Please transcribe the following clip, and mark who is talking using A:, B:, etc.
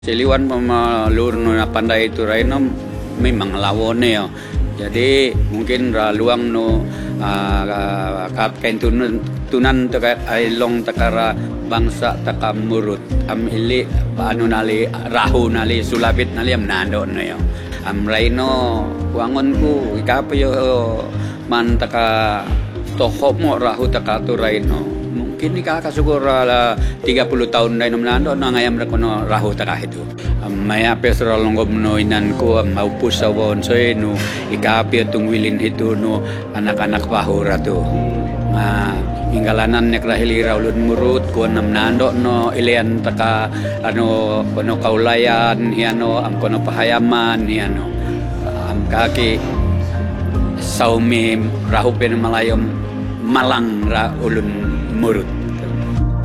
A: Siliwan pemalur na pandai itu raino memang lawone yo. Jadi mungkin luang no kain tunan tekat ailong takara bangsa takam murut am ili anu nali rahu nali sulabit nali am nando no yo. Am raino wangon ku ikapo yo man taka toko mo rahu takatu raino. Mungkin ikakasugur 30 tahun na nando no ngayam rakono rahu takah itu. Maya pesro longgom no inan ko maupus sa won so no ikapi tung wilin itu no anak-anak pahura tu. Inggalanan nek rahilira ulun murut ko nam nando no ilian taka ano kono kaulayan hiano am kono pahayaman hiano am kaki saumi rahu pen malayom malang ra ulun murut.